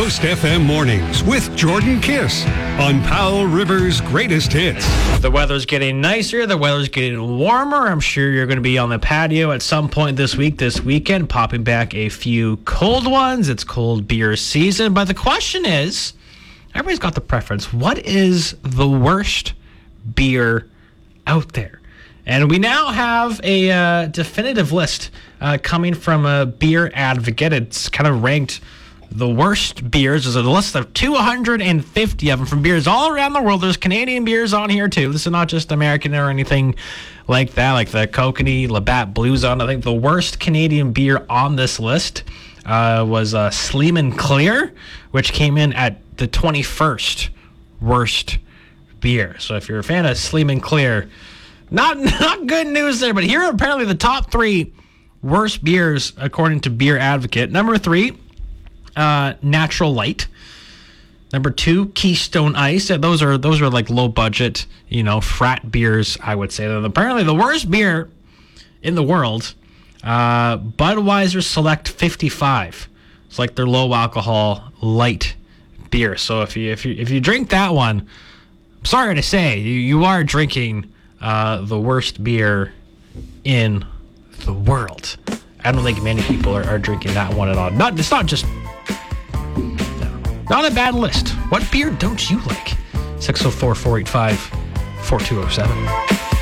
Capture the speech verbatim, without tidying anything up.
Coast F M Mornings with Jordan Kiss on Powell River's Greatest Hits. The weather's getting nicer. The weather's getting warmer. I'm sure you're going to be on the patio at some point this week, this weekend, popping back a few cold ones. It's cold beer season. But the question is, everybody's got the preference. What is the worst beer out there? And we now have a uh, definitive list uh, coming from a Beer Advocate. It's kind of ranked the worst beers. There's a list of two hundred fifty of them from beers all around the world. There's Canadian beers on here, too. This is not just American or anything like that, like the Kokanee, Labatt Blue Zone. I think the worst Canadian beer on this list uh, was uh, Sleeman Clear, which came in at the twenty-first worst beer. So if you're a fan of Sleeman Clear, not, not good news there, but here are apparently the top three worst beers according to Beer Advocate. Number three, Uh, Natural Light. Number two, Keystone Ice. Those are those are like low budget, you know, frat beers, I would say. They're apparently the worst beer in the world. Uh, Budweiser Select fifty-five. It's like their low alcohol light beer. So if you if you if you drink that one, I'm sorry to say, you, you are drinking uh, the worst beer in the world. I don't think many people are, are drinking that one at all. Not it's not just Not a bad list. What beer don't you like? six oh four, four eight five, four two oh seven.